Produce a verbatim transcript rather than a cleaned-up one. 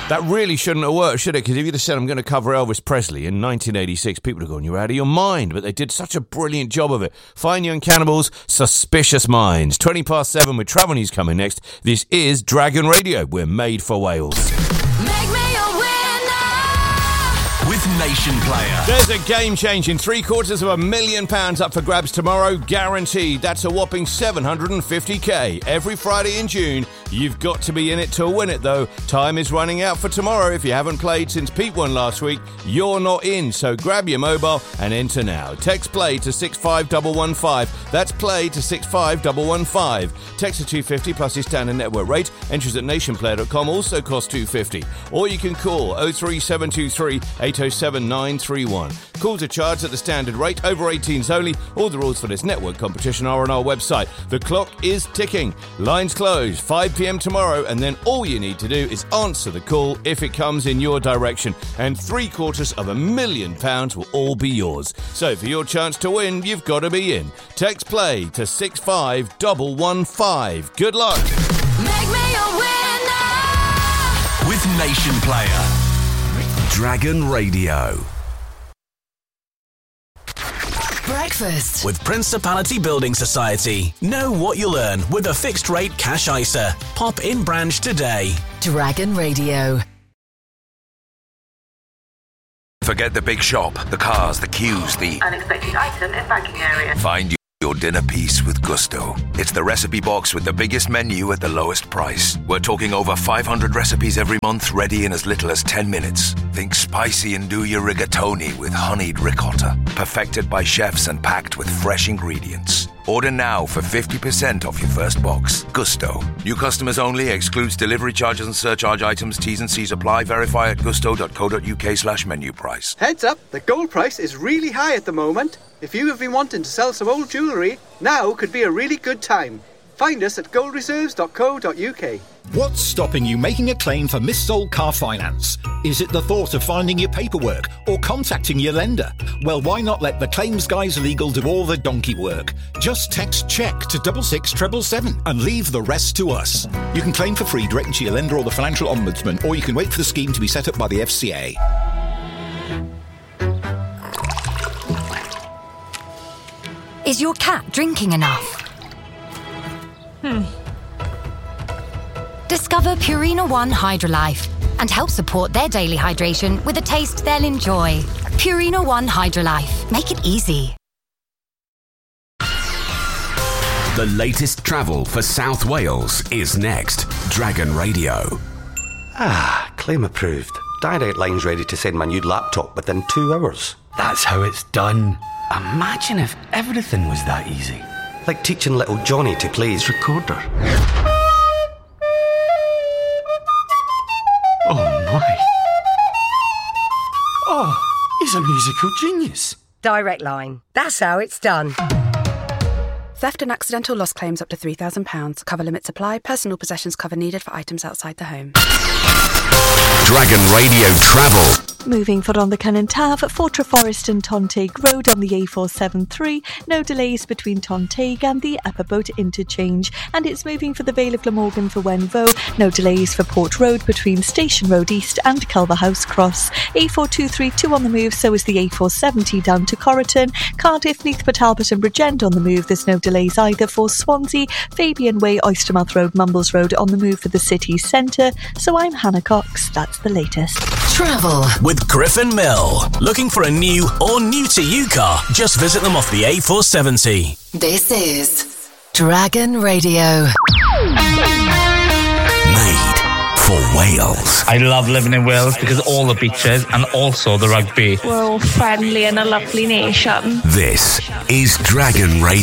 That really shouldn't have worked, should it? Because if you'd have said, I'm going to cover Elvis Presley in nineteen eighty-six, people would have gone, you're out of your mind. But they did such a brilliant job of it. Fine Young Cannibals, Suspicious Minds. twenty past seven with Travel News coming next. This is Dragon Radio. We're made for Wales. Make me a winner with Nation Player. There's a game-changing three quarters of a million pounds up for grabs tomorrow, guaranteed. That's a whopping seven hundred fifty k every Friday in June. You've got to be in it to win it, though. Time is running out for tomorrow. If you haven't played since Pete won last week, you're not in. So grab your mobile and enter now. Text play to six five one one five. That's play to six five one one five. Text to two fifty plus your standard network rate. Entries at nation player dot com also cost two fifty. Or you can call oh three seven two three eight oh seven nine three one. Calls are charged at the standard rate. Over eighteens only. All the rules for this network competition are on our website. The clock is ticking. Lines closed. five p.m. tomorrow, and then all you need to do is answer the call if it comes in your direction, and three quarters of a million pounds will all be yours. So for your chance to win, you've got to be in. Text play to six five one one five. Good luck. Make me a winner with Nation Player. Dragon Radio. Breakfast with Principality Building Society. Know what you'll earn with a fixed rate cash I S A. Pop in branch today. Dragon Radio. Forget the big shop, the cars, the queues, the unexpected item in banking area. Find your dinner piece with Gusto. It's the recipe box with the biggest menu at the lowest price. We're talking over five hundred recipes every month, ready in as little as ten minutes. Think spicy and do your rigatoni with honeyed ricotta. Perfected by chefs and packed with fresh ingredients. Order now for fifty percent off your first box. Gusto. New customers only. Excludes delivery charges and surcharge items. T's and C's apply. Verify at gusto.co.uk slash menu price. Heads up, the gold price is really high at the moment. If you have been wanting to sell some old jewellery, now could be a really good time. Find us at gold reserves dot co dot uk. What's stopping you making a claim for missold car finance? Is it the thought of finding your paperwork or contacting your lender? Well, why not let the Claims Guys Legal do all the donkey work? Just text check to double six treble seven and leave the rest to us. You can claim for free direct to your lender or the Financial Ombudsman, or you can wait for the scheme to be set up by the F C A. Is your cat drinking enough? Hmm. Discover Purina One Hydrolife and help support their daily hydration with a taste they'll enjoy. Purina One Hydrolife. Make it easy. The latest travel for South Wales is next. Dragon Radio. Ah, claim approved. Direct Line's ready to send my new laptop within two hours. That's how it's done. Imagine if everything was that easy. Like teaching little Johnny to play his recorder. Oh my. Oh, he's a musical genius. Direct Line. That's how it's done. Theft and accidental loss claims up to three thousand pounds. Cover limits apply. Personal possessions cover needed for items outside the home. Dragon Radio Travel. Moving for on the Cunnin Tav, Fortra Forest and Tontague Road on the A four seventy-three. No delays between Tontague and the Upper Boat interchange. And it's moving for the Vale of Glamorgan for Wenvo. No delays for Port Road between Station Road East and Culverhouse Cross. A four two three two on the move, so is the A four seventy down to Corriton. Cardiff, Neathport, Talbot and Bridgend on the move. There's no delays either for Swansea, Fabian Way, Oystermouth Road, Mumbles Road on the move for the city centre. So I'm Hannah Cox. That's the latest. Travel with Griffin Mill. Looking for a new or new to you car? Just visit them off the A four seventy. This is Dragon Radio. Made for Wales. I love living in Wales because of all the beaches and also the rugby. We're all friendly and a lovely nation. This is Dragon Radio.